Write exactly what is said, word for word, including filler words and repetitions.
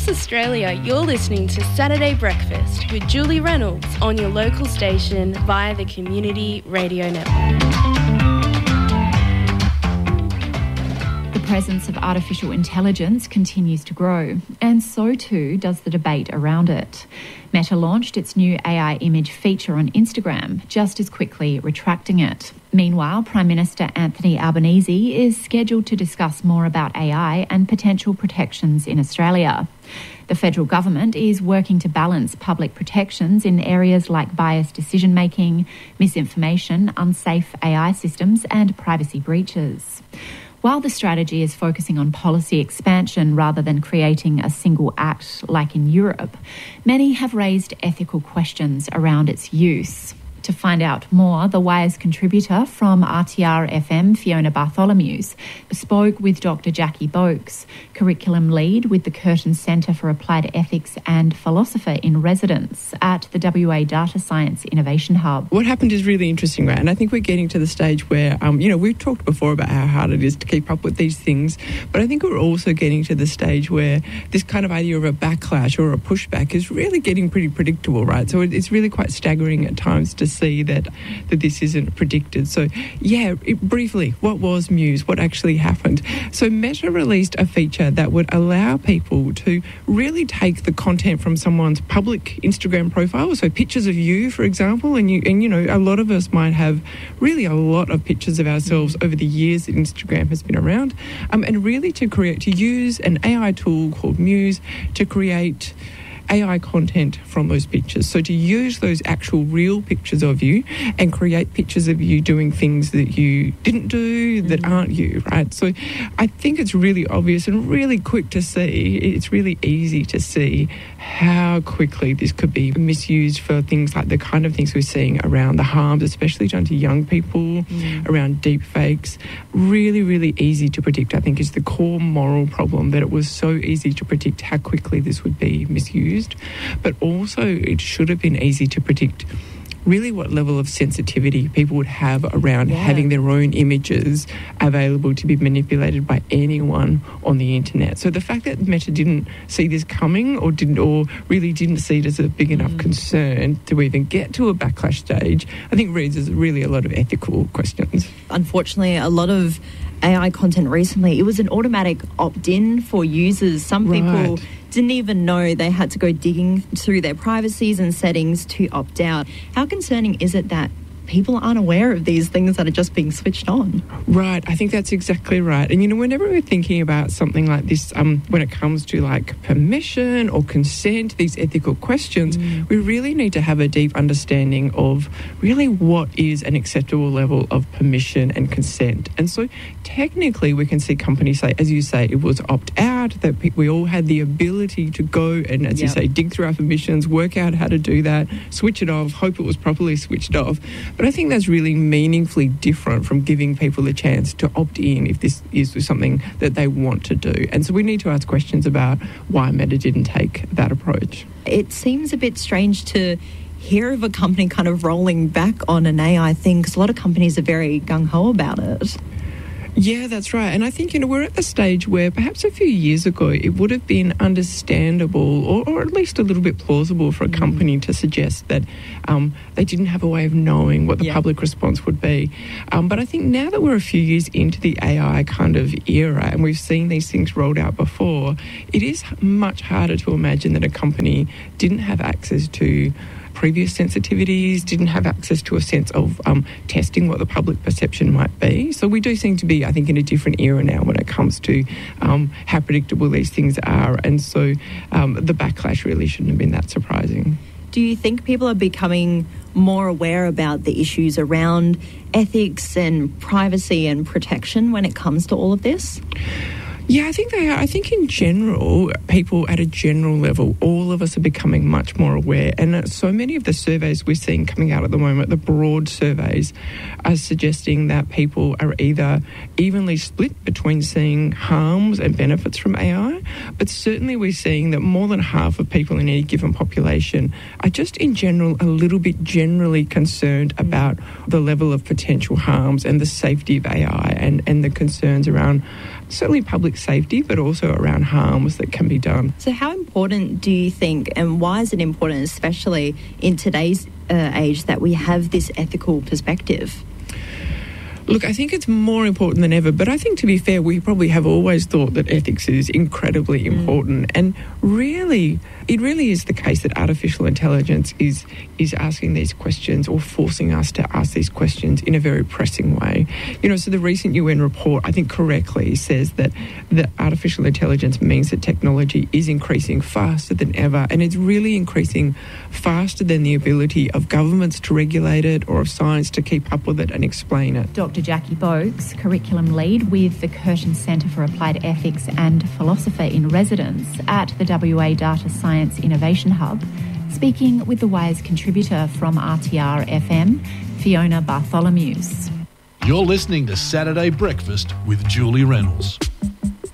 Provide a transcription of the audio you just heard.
across Australia, you're listening to Saturday Breakfast with Julie Reynolds on your local station via the Community Radio Network. The presence of artificial intelligence continues to grow, and so too does the debate around it. Meta launched its new A I image feature on Instagram, just as quickly retracting it. Meanwhile, Prime Minister Anthony Albanese is scheduled to discuss more about A I and potential protections in Australia. The federal government is working to balance public protections in areas like biased decision-making, misinformation, unsafe A I systems and privacy breaches. While the strategy is focusing on policy expansion rather than creating a single act like in Europe, many have raised ethical questions around its use. To find out more, The Wire's contributor from R T R F M, Fiona Bartholomew's, spoke with Doctor Jackie Boakes, curriculum lead with the Curtin Centre for Applied Ethics and philosopher in residence at the W A Data Science Innovation Hub. What happened is really interesting, right? And I think we're getting to the stage where, um, you know, we've talked before about how hard it is to keep up with these things, but I think we're also getting to the stage where this kind of idea of a backlash or a pushback is really getting pretty predictable, right? So it's really quite staggering at times to see that that this isn't predicted. So yeah, it, briefly, what was Muse? What actually happened? So Meta released a feature that would allow people to really take the content from someone's public Instagram profile, so pictures of you, for example, and you and you know, a lot of us might have really a lot of pictures of ourselves over the years that Instagram has been around, um, and really to create, to use an A I tool called Muse to create A I content from those pictures. So to use those actual real pictures of you and create pictures of you doing things that you didn't do, that mm-hmm. aren't you, right? So I think it's really obvious and really quick to see, it's really easy to see how quickly this could be misused for things like the kind of things we're seeing around the harms, especially done to young people, mm. around deep fakes. Really, really easy to predict, I think, is the core moral problem, that it was so easy to predict how quickly this would be misused. But also it should have been easy to predict really what level of sensitivity people would have around yeah. having their own images available to be manipulated by anyone on the internet. So the fact that Meta didn't see this coming or didn't or really didn't see it as a big enough mm. concern to even get to a backlash stage, I think raises really a lot of ethical questions. Unfortunately, a lot of A I content recently, it was an automatic opt-in for users. Some right. people didn't even know they had to go digging through their privacies and settings to opt out. How concerning is it that people aren't aware of these things that are just being switched on? Right, I think that's exactly right. And, you know, whenever we're thinking about something like this, um, when it comes to, like, permission or consent, these ethical questions, mm. we really need to have a deep understanding of really what is an acceptable level of permission and consent. And so technically we can see companies say, as you say, it was opt-out, that we all had the ability to go and, as yep. you say, dig through our permissions, work out how to do that, switch it off, hope it was properly switched off. But I think that's really meaningfully different from giving people a chance to opt in if this is something that they want to do. And so we need to ask questions about why Meta didn't take that approach. It seems a bit strange to hear of a company kind of rolling back on an A I thing, because a lot of companies are very gung-ho about it. Yeah, that's right. And I think, you know, we're at the stage where perhaps a few years ago it would have been understandable or, or at least a little bit plausible for a company mm. to suggest that um, they didn't have a way of knowing what the yeah. public response would be. Um, but I think now that we're a few years into the A I kind of era and we've seen these things rolled out before, it is much harder to imagine that a company didn't have access to previous sensitivities, didn't have access to a sense of um, testing what the public perception might be. So we do seem to be, I think, in a different era now when it comes to um, how predictable these things are. And so um, the backlash really shouldn't have been that surprising. Do you think people are becoming more aware about the issues around ethics and privacy and protection when it comes to all of this? Yeah, I think they are. I think in general, people at a general level, all of us are becoming much more aware. And so many of the surveys we're seeing coming out at the moment, the broad surveys, are suggesting that people are either evenly split between seeing harms and benefits from A I, but certainly we're seeing that more than half of people in any given population are just in general a little bit generally concerned about the level of potential harms and the safety of A I and, and the concerns around certainly public safety, but also around harms that can be done. So how important do you think, and why is it important, especially in today's uh, age, that we have this ethical perspective? Look, I think it's more important than ever, but I think, to be fair, we probably have always thought that ethics is incredibly important. Mm. And really, it really is the case that artificial intelligence is is asking these questions, or forcing us to ask these questions in a very pressing way. You know, so the recent U N report, I think correctly, says that that artificial intelligence means that technology is increasing faster than ever, and it's really increasing faster than the ability of governments to regulate it or of science to keep up with it and explain it. Doctor Jackie Boakes, curriculum lead with the Curtin Centre for Applied Ethics and Philosopher in Residence at the W A Data Science Innovation Hub, speaking with the WISE contributor from R T R F M, Fiona Bartholomews. You're listening to Saturday Breakfast with Julie Reynolds.